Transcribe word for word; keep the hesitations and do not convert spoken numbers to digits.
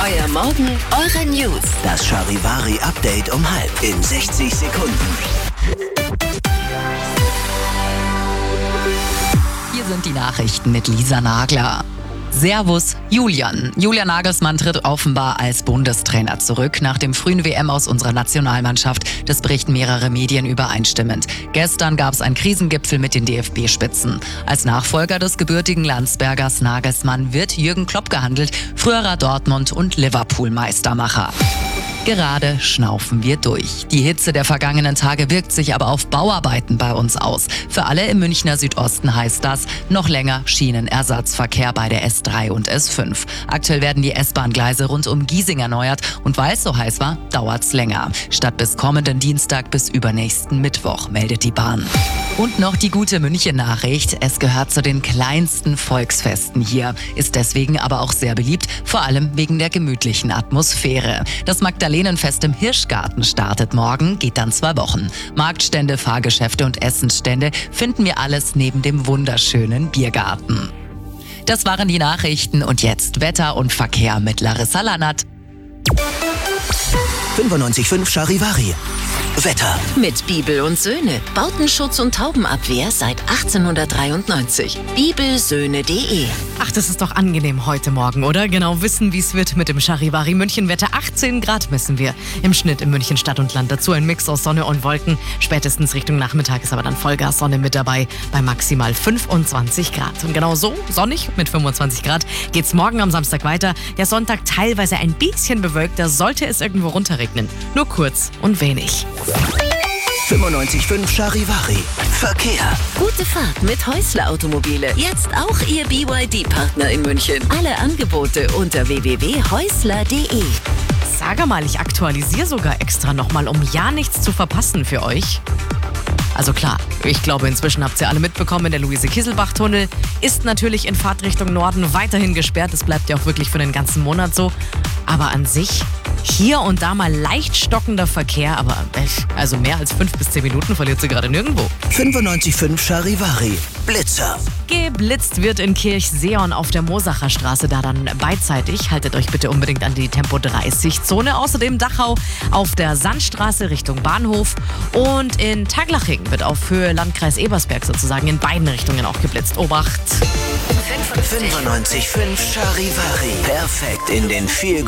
Euer Morgen, eure News. Das Charivari-Update um halb in sechzig Sekunden. Hier sind die Nachrichten mit Lisa Nagler. Servus Julian. Julian Nagelsmann tritt offenbar als Bundestrainer zurück nach dem frühen W M aus unserer Nationalmannschaft. Das berichten mehrere Medien übereinstimmend. Gestern gab es einen Krisengipfel mit den D F B-Spitzen. Als Nachfolger des gebürtigen Landsbergers Nagelsmann wird Jürgen Klopp gehandelt, früherer Dortmund- und Liverpool-Meistermacher. Gerade schnaufen wir durch. Die Hitze der vergangenen Tage wirkt sich aber auf Bauarbeiten bei uns aus. Für alle im Münchner Südosten heißt das noch länger Schienenersatzverkehr bei der S drei und S fünf. Aktuell werden die S-Bahn-Gleise rund um Giesing erneuert und weil es so heiß war, dauert's länger. Statt bis kommenden Dienstag bis übernächsten Mittwoch, meldet die Bahn. Und noch die gute München-Nachricht. Es gehört zu den kleinsten Volksfesten hier, ist deswegen aber auch sehr beliebt, vor allem wegen der gemütlichen Atmosphäre. Das Magdalenenfest im Hirschgarten startet morgen, geht dann zwei Wochen. Marktstände, Fahrgeschäfte und Essensstände finden wir alles neben dem wunderschönen Biergarten. Das waren die Nachrichten und jetzt Wetter und Verkehr mit Larissa Lannert. fünfundneunzig Komma fünf Charivari. Wetter. Mit Bibel und Söhne. Bautenschutz und Taubenabwehr seit achtzehnhundertdreiundneunzig. bibelsöhne punkt de. Ach, das ist doch angenehm heute Morgen, oder? Genau wissen, wie es wird mit dem Charivari München-Wetter. achtzehn Grad messen wir im Schnitt in München Stadt und Land. Dazu ein Mix aus Sonne und Wolken. Spätestens Richtung Nachmittag ist aber dann Vollgas-Sonne mit dabei bei maximal fünfundzwanzig Grad. Und genau so, sonnig mit fünfundzwanzig Grad, geht's morgen am Samstag weiter. Der Sonntag teilweise ein bisschen bewölkter, sollte es irgendwo runterregnen. Nur kurz und wenig. fünfundneunzig Komma fünf Charivari. Verkehr. Gute Fahrt mit Häusler Automobile. Jetzt auch Ihr B Y D-Partner in München. Alle Angebote unter w w w punkt häusler punkt de. Sag mal, ich aktualisiere sogar extra nochmal, um ja nichts zu verpassen für euch. Also klar, ich glaube, inzwischen habt ihr alle mitbekommen, der Luise-Kieselbach-Tunnel ist natürlich in Fahrtrichtung Norden weiterhin gesperrt. Das bleibt ja auch wirklich für den ganzen Monat so. Aber an sich hier und da mal leicht stockender Verkehr, aber also mehr als fünf bis zehn Minuten verliert sie gerade nirgendwo. fünfundneunzig Komma fünf Charivari. Blitzer. Geblitzt wird in Kirchseeon auf der Mosacher Straße, da dann beidseitig. Haltet euch bitte unbedingt an die Tempo dreißig Zone. Außerdem Dachau auf der Sandstraße Richtung Bahnhof und in Taglaching wird auf Höhe Landkreis Ebersberg sozusagen in beiden Richtungen auch geblitzt. Obacht! fünfundneunzig Komma fünf Charivari. Perfekt in den viel